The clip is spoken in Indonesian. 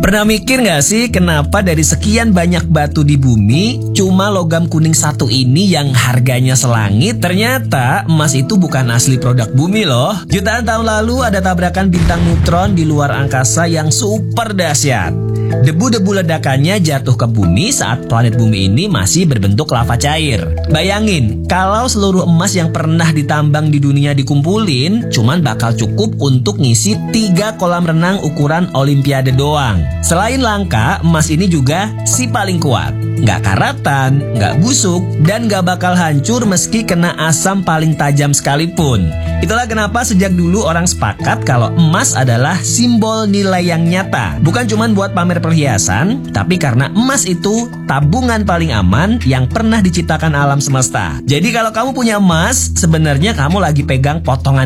Pernah mikir gak sih kenapa dari sekian banyak batu di bumi, cuma logam kuning satu ini yang harganya selangit? Ternyata emas itu bukan asli produk bumi loh. Jutaan tahun lalu ada tabrakan bintang neutron di luar angkasa yang super dahsyat. Debu-debu ledakannya jatuh ke bumi saat planet bumi ini masih berbentuk lava cair. Bayangin, kalau seluruh emas yang pernah ditambang di dunia dikumpulin, cuman bakal cukup untuk ngisi 3 kolam renang ukuran olimpiade doang. Selain langka, emas ini juga si paling kuat. Nggak karatan, nggak busuk, dan nggak bakal hancur meski kena asam paling tajam sekalipun. Itulah kenapa sejak dulu orang sepakat kalau emas adalah simbol nilai yang nyata. Bukan cuma buat pamer perhiasan, tapi karena emas itu tabungan paling aman yang pernah diciptakan alam semesta. Jadi kalau kamu punya emas, sebenarnya kamu lagi pegang potongan